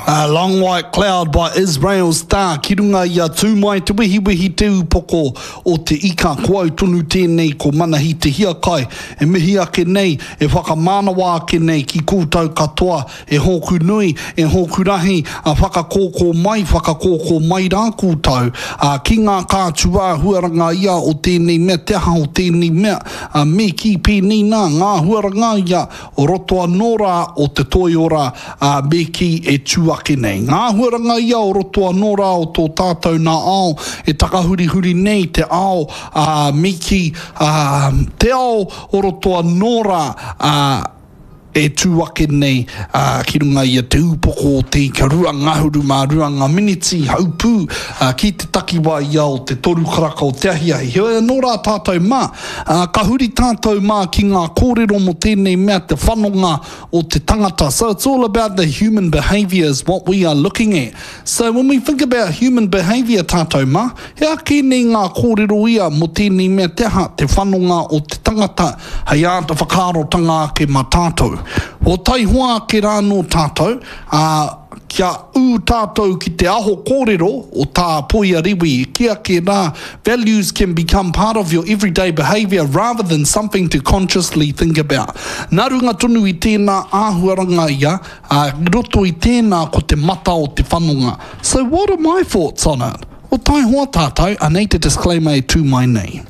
Long White Cloud by Israel Star. Ki runga ia tūmai te wihi te upoko o te ika kua tonu tēnei ko manahi te hia kai. E mihi ake nei, e whakamānawa ake nei ki kūtau katoa, e hoku nui, e hoku rahi, a whakakōkō mai rā kūtau. Ki ngā kātua huaranga ia o tēnei mea, te aha o tēnei mea, me ki pēnei nā ngā huaranga ia o roto anōra o te toiora, me ki e tuake nei. Ngā huaranga ia o roto anōra o tō tātou nā ao, e takahurihuri nei te ao, me ki te ao o roto anōra, e tūake nei ki runga ia te upoko o te karua ngahuru mā ruanga miniti haupū ki te takiwa ia o te toru karaka o te ahiahi. Heoi anō rā tātou mā, ka huri tātou mā ki ngā kōrero mo tēnei mea te whanonga o te tangata. So it's all about the human behaviour is what we are looking at. So when we think about human behaviour tātou mā, he ake nei ngā kōrero ia mo tēnei mea te aha, te whanonga o te tangata, hei āta whakaarotanga ake mā tātou. O tai hoa ke rāno tātou, kia tātou ki te aho kōrero o tā poia riwi, kia ke rā, values can become part of your everyday behaviour rather than something to consciously think about. Nā runga tonu i tēnā āhuaranga ia, roto i tēnā ko te mata o te whanonga. So what are my thoughts on it? O tai hoa tātou, I need to disclaimer to my name.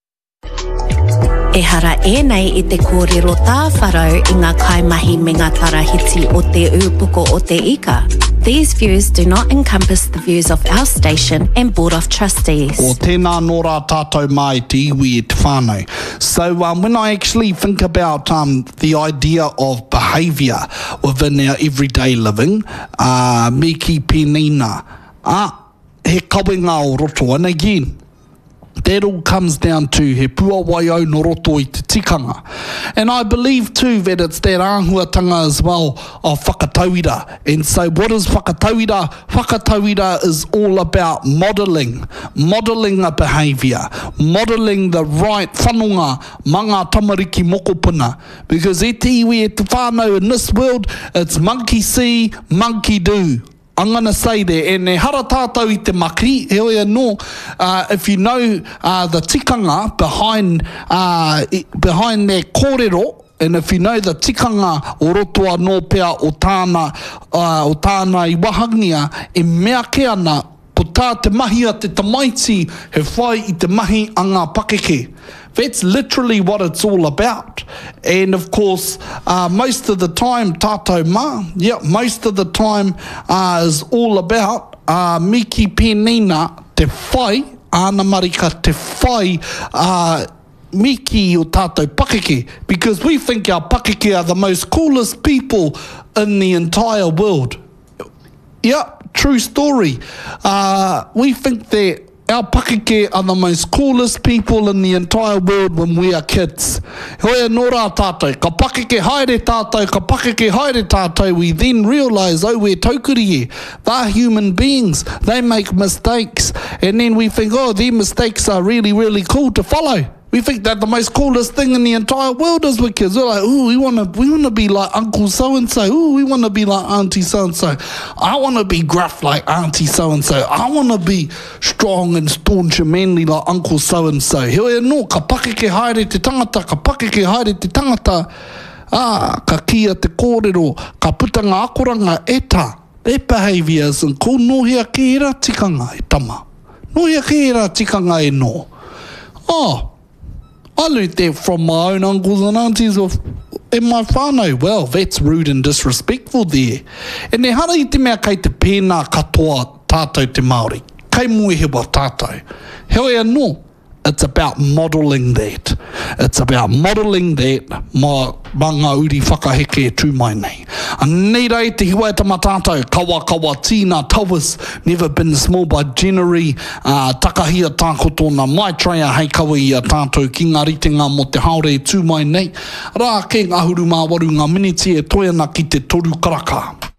E hara e nei I te kōrero tā wharau I ngā kaimahi me ngā tarahiti o te upoko o te ika. These views do not encompass the views of our station and Board of Trustees. O tēnā nō rā tātou mai te iwi e te whānau. So when I actually think about the idea of behaviour within our everyday living, me ki pēnei nā, he kawenga o roto. And again, that all comes down to he puawai au no roto I te tikanga. And I believe too that it's that āhuatanga as well of whakatauira. And so what is whakatauira? Whakatauira is all about modelling a behaviour, modelling the right whanonga, manga tamariki mokopuna. Because e te iwi e te whānau in this world, it's monkey see, monkey do. I'm going to say that, and e hara tātou I te maki, heoi anō, if you know the tikanga behind that kōrero, and if you know the tikanga o roto anō pea o tāna I wahangia, e mea ke ana, ko tā te mahi a te tamaiti, he whai I te mahi a ngā pakeke. That's literally what it's all about. And of course, most of the time, tātou mā, most of the time is all about miki pēnina te whai, āna marika te whai, miki o tātou pakeke. Because we think our pakeke are the most coolest people in the entire world. True story. We think that our pakeke are the most coolest people in the entire world when we are kids. Hoi anō rā tātou, ka pakeke haere tātou, ka pakeke haere tātou, we then realise, oh, we're taukuri e. They're human beings, they make mistakes, and then we think, oh, their mistakes are really, really cool to follow. We think that the most coolest thing in the entire world is with kids. We're like, ooh, we want to be like Uncle so-and-so. Ooh, we want to be like Auntie so-and-so. I want to be gruff like Auntie so-and-so. I want to be strong and staunch and manly like Uncle so-and-so. Heoi anō, ka pakeke haere te tangata, ka pakeke haere te tangata. Ka kia te kōrero, ka putanga akoranga e tā. Their behaviours and ko nohia ke era tikanga e tama. Nohia ke era tikanga e no. I learned that from my own uncles and aunties in my whānau. Well, that's rude and disrespectful there. And e hara I te mea kei te pēnā katoa tātou te Māori. Kei muehewa tātou. Heoi anō, it's about modelling that. It's about modelling that mā ngā uri whakaheke tū mai nei. Nei rei te hiwa e tama tātou, kawa tīna tauas, never been small by January, takahia tākotona, mai traia hei kawa I a tātou ki ngā ritenga mo te haore tū mai nei. Rā ke ngahuru mā waru ngā miniti e toiana ki te toru karaka.